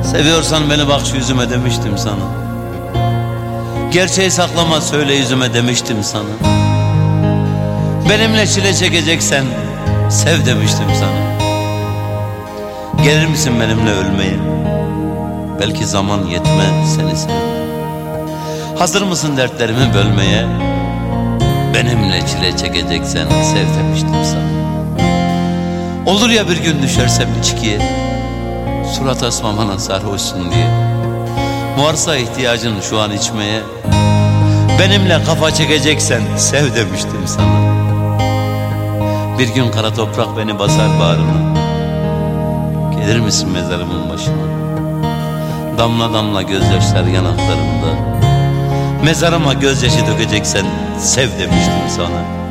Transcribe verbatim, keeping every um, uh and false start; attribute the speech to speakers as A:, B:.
A: Seviyorsan beni bak şu yüzüme demiştim sana. Gerçeği saklama söyle yüzüme demiştim sana. Benimle çile çekeceksen sev demiştim sana. Gelir misin benimle ölmeye? Belki zaman yetmez seni sevmeye. Hazır mısın dertlerimi bölmeye? Benimle çile çekeceksen sev demiştim sana. Olur ya bir gün düşersem içkiye, surat asmamana sarhoşsun diye. Varsa ihtiyacın şu an içmeye, benimle kafa çekeceksen sev demiştim sana. Bir gün kara toprak beni basar bağrına. Gelir misin mezarımın başına? Damla damla gözyaşlar yanaklarımda. Mezarıma gözyaşı dökeceksen sev demiştim sana.